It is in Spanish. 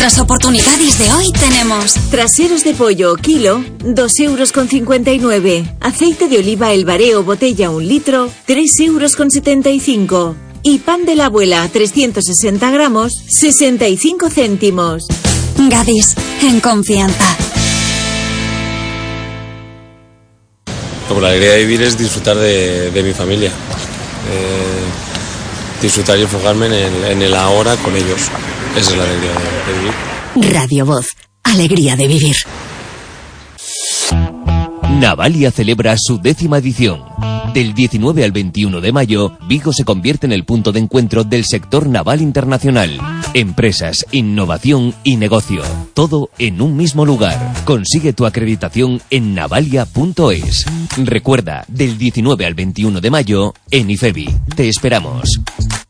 nuestras oportunidades de hoy tenemos traseros de pollo kilo, 2,59 €. Aceite de oliva El Bareo botella 1 litro, 3,75 €. Y pan de la abuela 360 gramos, 65 céntimos. Gadis, en confianza. Como la alegría de vivir es disfrutar de mi familia. Disfrutar y enfocarme en el ahora con ellos. Esa es la alegría de vivir. Radio Voz, alegría de vivir. Navalia celebra su 10ª edición. Del 19 al 21 de mayo, Vigo se convierte en el punto de encuentro del sector naval internacional. Empresas, innovación y negocio. Todo en un mismo lugar. Consigue tu acreditación en navalia.es. Recuerda, del 19 al 21 de mayo, en IFEBI. Te esperamos.